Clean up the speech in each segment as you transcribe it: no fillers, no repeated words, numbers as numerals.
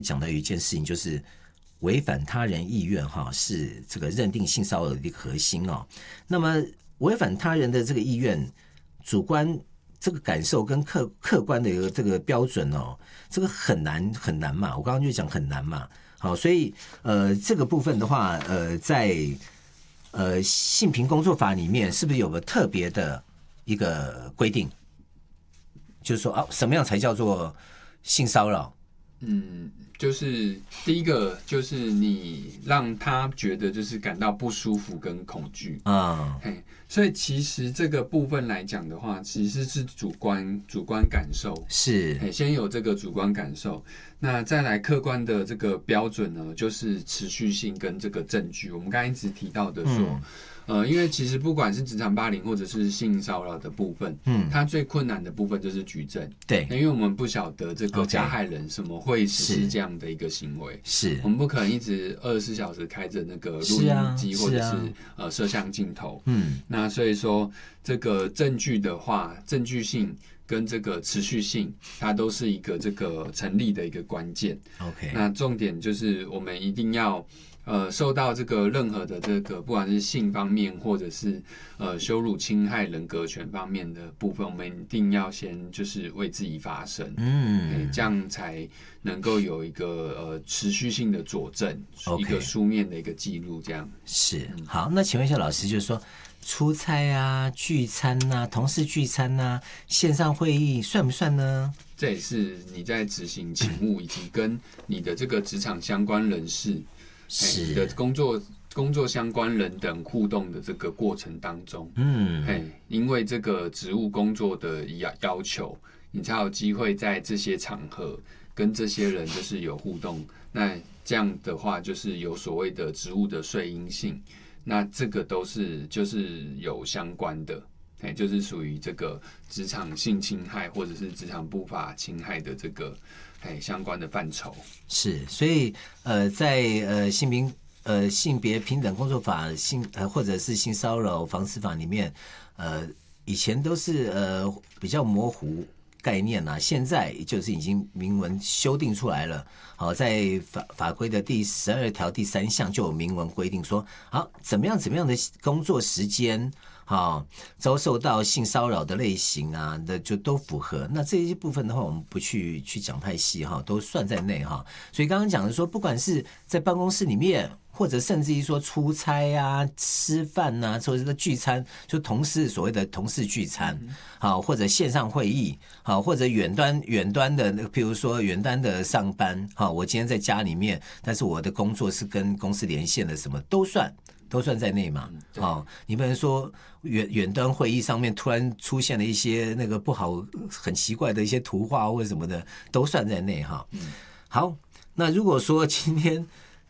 讲到有一件事情，就是违反他人意愿是这个认定性骚扰的一个核心哦。那么违反他人的这个意愿，主观这个感受跟客观的一个这个标准哦，这个很难嘛。我刚刚就讲很难嘛。好，所以这个部分的话，在性平工作法里面是不是有个特别的一个规定？就是说什么样才叫做性骚扰？ 就是第一个就是你让他觉得就是感到不舒服跟恐惧所以其实这个部分来讲的话，其实是主观感受， 是先有这个主观感受，那再来客观的这个标准呢，就是持续性跟这个证据。我们刚才一直提到的说。因为其实不管是职场霸凌或者是性骚扰的部分，它最困难的部分就是举证。 对， 因为我们不晓得这个加害人什么会实施这样的一个行为， 是我们不可能一直24小时开着那个录音机或者是摄像镜头。那所以说这个证据的话，证据性跟这个持续性，它都是一个这个成立的一个关键。 OK， 那重点就是我们一定要。受到这个任何的这个不管是性方面或者是羞辱侵害人格权方面的部分，我们一定要先就是为自己发声，这样才能够有一个持续性的佐证，一个书面的一个记录，这样是好。那请问一下老师，就是说出差啊、聚餐啊、同事聚餐啊、线上会议算不算呢？ 这也是你在执行勤务以及跟你的这个职场相关人士。是你的工作相关人等互动的这个过程当中，因为这个职务工作的要求，你才有机会在这些场合跟这些人就是有互动。那这样的话，就是有所谓的职务的遂因性，那这个都是就是有相关的，就是属于这个职场性侵害或者是职场不法侵害的这个。相关的范畴是，所以在性别平等工作法或者是性骚扰防治法里面，以前都是比较模糊概念啊，现在就是已经明文修订出来了。好，在法规的第12条第3项就有明文规定说，好怎么样的工作时间。遭受到性骚扰的类型啊，的就都符合。那这些部分的话，我们不去讲太细都算在内所以刚刚讲的说，不管是在办公室里面，或者甚至于说出差啊、吃饭啊，或者是聚餐，就所谓的同事聚餐，或者线上会议，或者远端的，譬如说远端的上班，我今天在家里面，但是我的工作是跟公司连线的，什么都算在内嘛。你不能说远端会议上面突然出现了一些那个不好、很奇怪的一些图画或者什么的，都算在内好，那如果说今天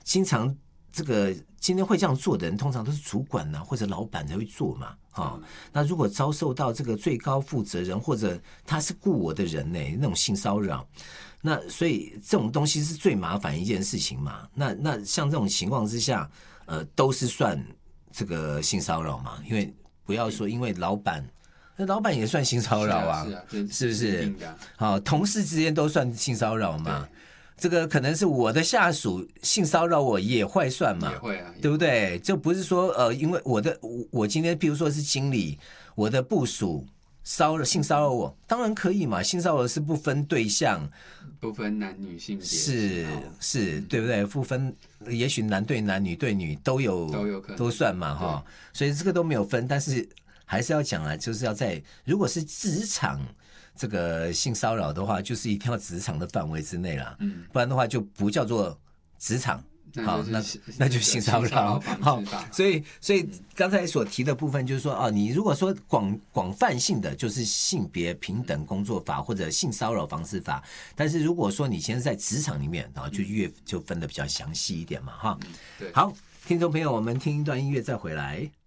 会这样做的人，通常都是主管或者老板才会做嘛。那如果遭受到这个最高负责人或者他是雇我的人那种性骚扰，那所以这种东西是最麻烦一件事情嘛。那像这种情况之下。都是算这个性骚扰嘛？因为不要说，因为老板也算性骚扰啊，是不是？好，同事之间都算性骚扰嘛？这个可能是我的下属性骚扰我也会算嘛？ 也会啊， 对不对？就不是说因为我今天譬如说是经理，我的部属性骚扰我，当然可以嘛。性骚扰是不分对象， 不分男女性别， 是，对不对？不分，也许男对男、女对女都有可能，都算嘛所以这个都没有分，但是还是要讲啊，就是要如果是职场这个性骚扰的话，就是一定要职场的范围之内啦，不然的话就不叫做职场。好，那就性骚扰。好，所以刚才所提的部分就是说，你如果说广泛性的就是性别平等工作法或者性骚扰防治法，但是如果说你现在在职场里面，就分得比较详细一点嘛， 对。 好，听众朋友，我们听一段音乐再回来。